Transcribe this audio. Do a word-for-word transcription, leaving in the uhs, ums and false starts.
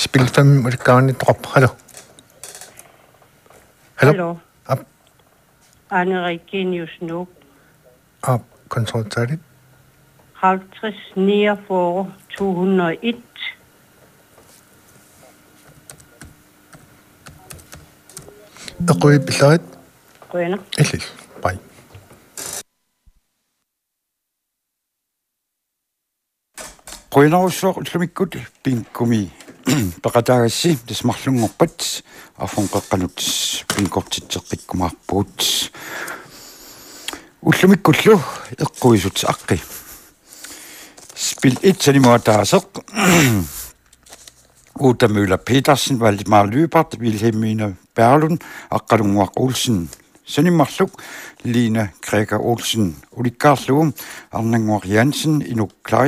spil fem ulikkaani drop. Hallo. Hallo. Hallo. Op. Anne Reginius nu. Op. Kontortalit. halvtreds niogfyrre to hundrede og en. Equi pillarit. Quen. Illis. Bye. Qoinarussoo ullamikkut pinkumi paqataagassi tismarlungorpat arfunqeqqanut pinkortitseqqikkumaarpuut ullamikkullu eqquisut aqqi spil et sanimuataaseq Uta Møller Petersen, Valdemar Løbert, Wilhelmine Berlund, Aqqalunguaq Olsen, Sanimarluk, Lina Gregor Olsen, Ulikkaarluum, Arnanguaq Jansen, Inuk Klai